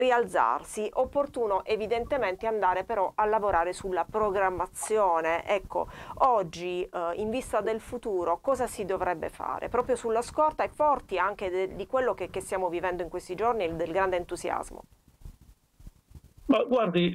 rialzarsi. Opportuno evidentemente andare però a lavorare sulla programmazione. Ecco, oggi in vista del futuro cosa si dovrebbe fare? Proprio sulla scorta e forti anche di quello che stiamo vivendo in questi giorni e del grande entusiasmo. Ma guardi,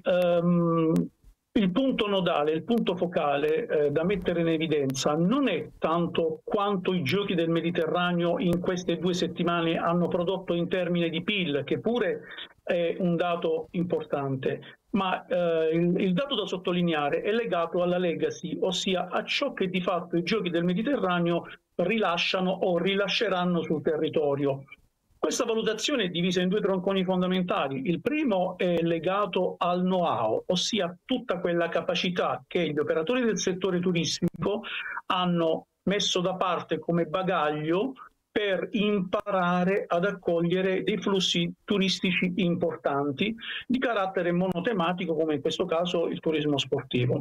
il punto nodale, il punto focale da mettere in evidenza non è tanto quanto i giochi del Mediterraneo in queste 2 settimane hanno prodotto in termini di PIL, che pure è un dato importante, ma il dato da sottolineare è legato alla legacy, ossia a ciò che di fatto i giochi del Mediterraneo rilasciano o rilasceranno sul territorio. Questa valutazione è divisa in 2 tronconi fondamentali. Il primo è legato al know-how, ossia tutta quella capacità che gli operatori del settore turistico hanno messo da parte come bagaglio per imparare ad accogliere dei flussi turistici importanti di carattere monotematico, come in questo caso il turismo sportivo.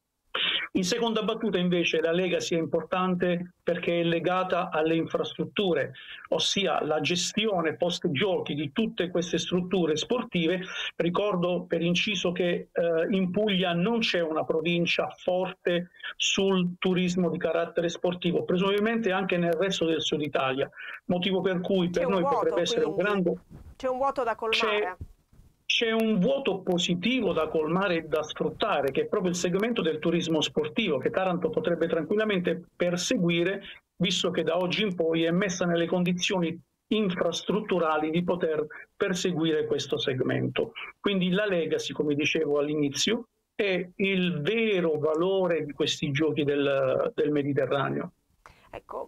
In seconda battuta invece la legacy è importante perché è legata alle infrastrutture, ossia la gestione post-giochi di tutte queste strutture sportive. Ricordo per inciso che in Puglia non c'è una provincia forte sul turismo di carattere sportivo, presumibilmente anche nel resto del Sud Italia, motivo per cui per noi potrebbe essere un grande... C'è un vuoto da colmare. C'è un vuoto positivo da colmare e da sfruttare, che è proprio il segmento del turismo sportivo, che Taranto potrebbe tranquillamente perseguire, visto che da oggi in poi è messa nelle condizioni infrastrutturali di poter perseguire questo segmento. Quindi la legacy, come dicevo all'inizio, è il vero valore di questi giochi del Mediterraneo. Ecco,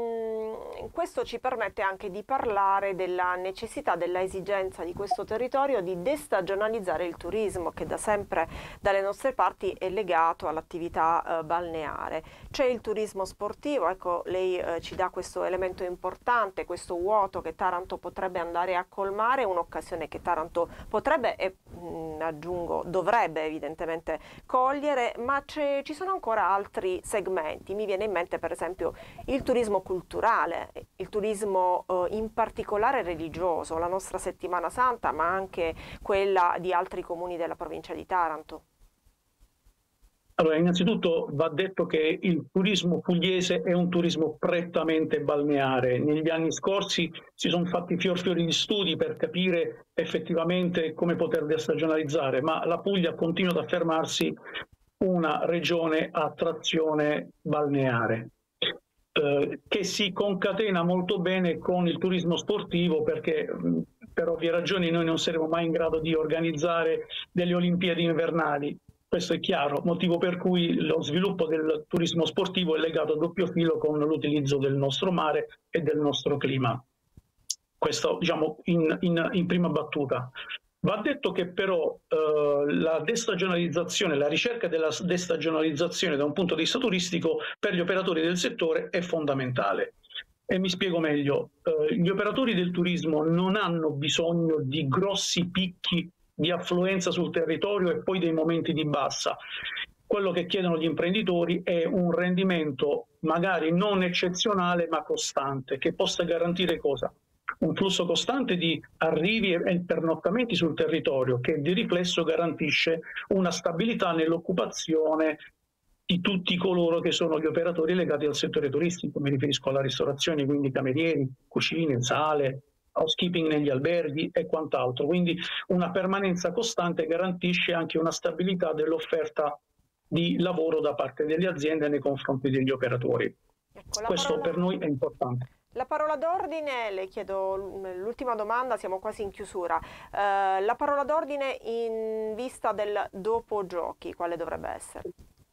questo ci permette anche di parlare della necessità, della esigenza di questo territorio di destagionalizzare il turismo, che da sempre dalle nostre parti è legato all'attività balneare. C'è il turismo sportivo, ecco, lei ci dà questo elemento importante, questo vuoto che Taranto potrebbe andare a colmare, un'occasione che Taranto potrebbe e aggiungo dovrebbe evidentemente cogliere, ma ci sono ancora altri segmenti. Mi viene in mente per esempio il turismo culturale, il turismo in particolare religioso, la nostra Settimana Santa, ma anche quella di altri comuni della provincia di Taranto. Allora, innanzitutto va detto che il turismo pugliese è un turismo prettamente balneare. Negli anni scorsi si sono fatti fiori di studi per capire effettivamente come poter destagionalizzare, ma la Puglia continua ad affermarsi una regione a trazione balneare, che si concatena molto bene con il turismo sportivo, perché per ovvie ragioni noi non saremo mai in grado di organizzare delle Olimpiadi invernali. Questo è chiaro, motivo per cui lo sviluppo del turismo sportivo è legato a doppio filo con l'utilizzo del nostro mare e del nostro clima. Questo, diciamo, in prima battuta. Va detto che però la destagionalizzazione, la ricerca della destagionalizzazione da un punto di vista turistico per gli operatori del settore è fondamentale. E mi spiego meglio, gli operatori del turismo non hanno bisogno di grossi picchi di affluenza sul territorio e poi dei momenti di bassa. Quello che chiedono gli imprenditori è un rendimento magari non eccezionale ma costante, che possa garantire cosa? Un flusso costante di arrivi e pernottamenti sul territorio, che di riflesso garantisce una stabilità nell'occupazione di tutti coloro che sono gli operatori legati al settore turistico. Mi riferisco alla ristorazione, quindi camerieri, cucine, sale, housekeeping negli alberghi e quant'altro. Quindi una permanenza costante garantisce anche una stabilità dell'offerta di lavoro da parte delle aziende nei confronti degli operatori. Ecco, questo per noi è importante. La parola d'ordine, le chiedo l'ultima domanda, siamo quasi in chiusura. La parola d'ordine in vista del dopo giochi, quale dovrebbe essere?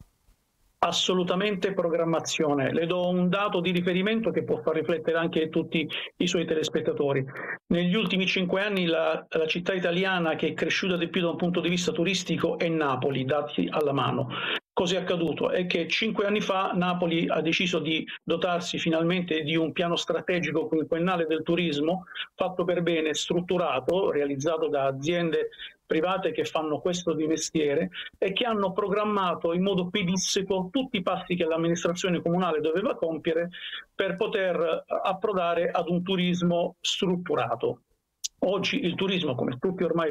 Assolutamente programmazione. Le do un dato di riferimento che può far riflettere anche tutti i suoi telespettatori. Negli ultimi 5 anni la città italiana che è cresciuta di più da un punto di vista turistico è Napoli, dati alla mano. Cos'è accaduto? È che 5 anni fa Napoli ha deciso di dotarsi finalmente di un piano strategico quinquennale del turismo, fatto per bene, strutturato, realizzato da aziende private che fanno questo di mestiere e che hanno programmato in modo pedissequo tutti i passi che l'amministrazione comunale doveva compiere per poter approdare ad un turismo strutturato. Oggi il turismo, come tutti ormai